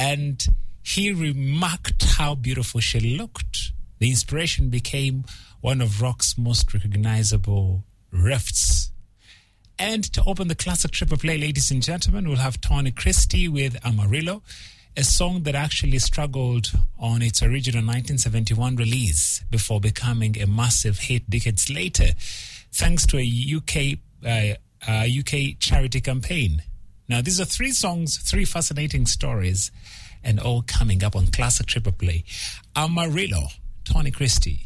and he remarked how beautiful she looked. The inspiration became one of rock's most recognizable riffs. And to open the classic triple play, ladies and gentlemen, we'll have Tony Christie with Amarillo, a song that actually struggled on its original 1971 release before becoming a massive hit decades later, thanks to a UK charity campaign. Now, these are 3 songs, 3 fascinating stories, and all coming up on classic triple play. Amarillo, Tony Christie.